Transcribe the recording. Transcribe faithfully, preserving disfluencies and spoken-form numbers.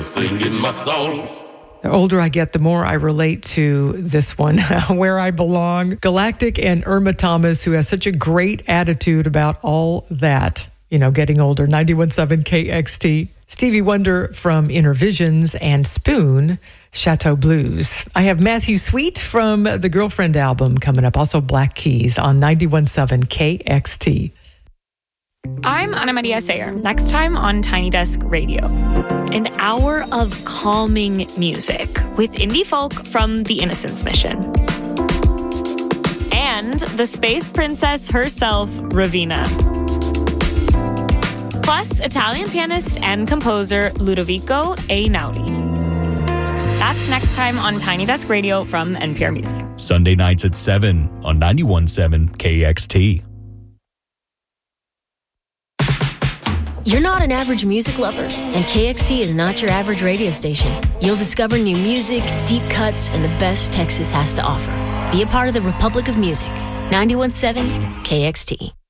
singing my song. The older I get, the more I relate to this one, Where I Belong. Galactic and Irma Thomas, who has such a great attitude about all that, you know, getting older. ninety-one point seven K X T. Stevie Wonder from Inner Visions and Spoon, Chateau Blues. I have Matthew Sweet from the Girlfriend album coming up. Also Black Keys on ninety-one point seven K X T. I'm Ana Maria Sayer. Next time on Tiny Desk Radio, an hour of calming music with indie folk from the Innocence Mission. And the space princess herself, Raveena. Plus, Italian pianist and composer Ludovico Einaudi. That's next time on Tiny Desk Radio from N P R Music. Sunday nights at seven on ninety-one point seven K X T. You're not an average music lover, and K X T is not your average radio station. You'll discover new music, deep cuts, and the best Texas has to offer. Be a part of the Republic of Music. ninety-one point seven K X T.